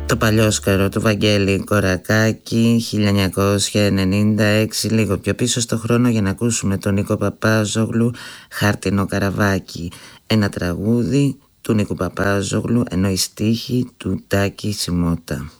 Το παλιόσκαρο του Βαγγέλη Κορακάκη, 1996, λίγο πιο πίσω στο χρόνο, για να ακούσουμε τον Νίκο Παπάζογλου, Χάρτινο καραβάκι. Ένα τραγούδι του Νίκου Παπάζογλου, ενώ η στίχη του Τάκη Σιμώτα.